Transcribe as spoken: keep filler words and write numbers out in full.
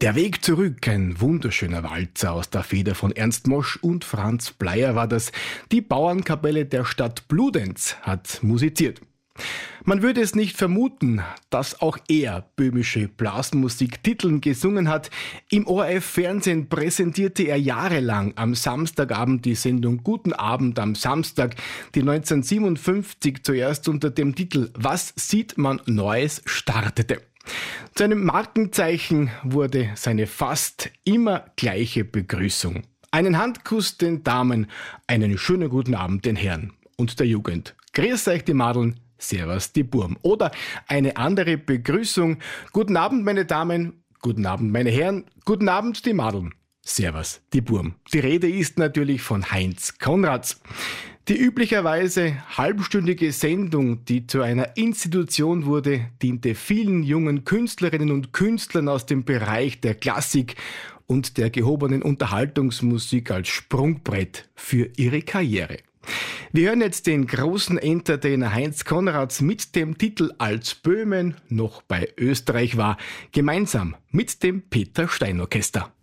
Der Weg zurück, ein wunderschöner Walzer aus der Feder von Ernst Mosch und Franz Bleier war das. Die Bauernkapelle der Stadt Bludenz hat musiziert. Man würde es nicht vermuten, dass auch er böhmische Blasmusiktiteln gesungen hat. Im O R F-Fernsehen präsentierte er jahrelang am Samstagabend die Sendung Guten Abend am Samstag, die neunzehnhundertsiebenundfünfzig zuerst unter dem Titel Was sieht man Neues startete. Zu einem Markenzeichen wurde seine fast immer gleiche Begrüßung. Einen Handkuss den Damen, einen schönen guten Abend den Herren und der Jugend. Grüß euch die Madeln, servus die Burm. Oder eine andere Begrüßung. Guten Abend meine Damen, guten Abend meine Herren, guten Abend die Madeln, servus die Burm. Die Rede ist natürlich von Heinz Konrads. Die üblicherweise halbstündige Sendung, die zu einer Institution wurde, diente vielen jungen Künstlerinnen und Künstlern aus dem Bereich der Klassik und der gehobenen Unterhaltungsmusik als Sprungbrett für ihre Karriere. Wir hören jetzt den großen Entertainer Heinz Konrads mit dem Titel Als Böhmen noch bei Österreich war, gemeinsam mit dem Peter Stein Orchester.